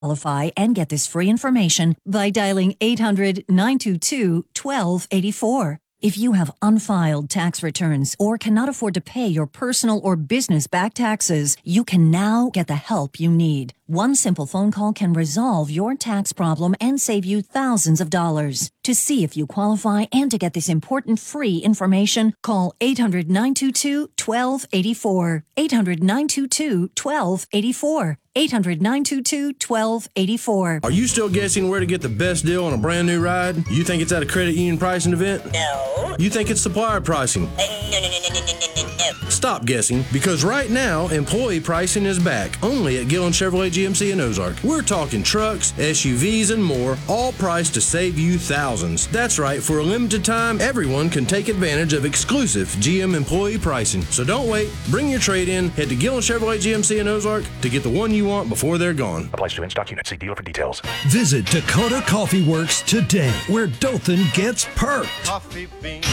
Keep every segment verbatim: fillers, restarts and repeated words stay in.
Qualify and get this free information by dialing eight hundred, nine two two, one two eight four. If you have unfiled tax returns or cannot afford to pay your personal or business back taxes, you can now get the help you need. One simple phone call can resolve your tax problem and save you thousands of dollars. To see if you qualify and to get this important free information, call eight hundred, nine two two, one two eight four. eight hundred, nine two two, one two eight four. eight hundred, nine two two, one two eight four. Are you still guessing where to get the best deal on a brand new ride? You think it's at a credit union pricing event? No. You think it's supplier pricing? Uh, no, no, no, no, no, no, no, no. Stop guessing, because right now, employee pricing is back, only at Gillen Chevrolet G M C in Ozark. We're talking trucks, S U Vs, and more, all priced to save you thousands. That's right, for a limited time, everyone can take advantage of exclusive G M employee pricing. So don't wait, bring your trade-in, head to Gillen Chevrolet G M C in Ozark to get the one you want before they're gone. Applies to in-stock units. See dealer for details. Visit Dakota Coffee Works today, where Dothan gets perked. Coffee bean.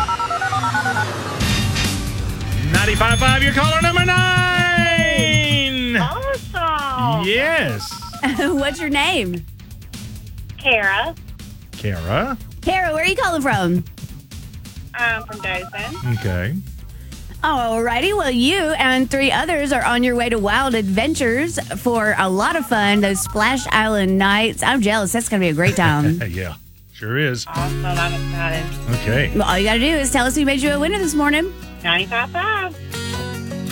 ninety-five point five, your caller number nine. Awesome. Yes. What's your name? Kara. Kara. Kara, where are you calling from? I'm from Dothan. Okay. Alrighty, well, you and three others are on your way to Wild Adventures for a lot of fun, those Splash Island nights. I'm jealous. That's going to be a great time. Yeah, sure is. Awesome. I'm excited. Okay. Well, all you got to do is tell us who made you a winner this morning. ninety-five point five.